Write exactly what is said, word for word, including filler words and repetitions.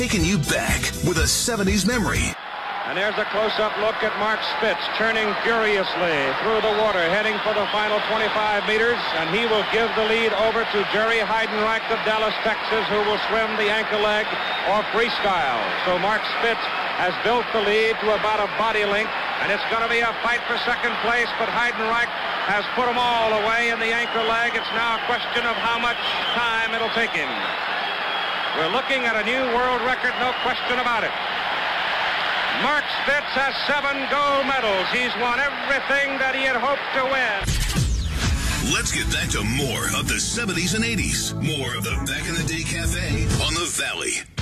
Taking you back with a seventies memory. And there's a close-up look at Mark Spitz churning furiously through the water, heading for the final twenty-five meters, and he will give the lead over to Jerry Heidenreich of Dallas, Texas, who will swim the ankle leg or freestyle. So Mark Spitz has built the lead to about a body length, and it's going to be a fight for second place, but Heidenreich has put them all away in the ankle leg. It's now a question of how much time it'll take him. We're looking at a new world record, no question about it. Mark Spitz has seven gold medals. He's won everything that he had hoped to win. Let's get back to more of the seventies and eighties. More of the Back in the Day Cafe on the Valley.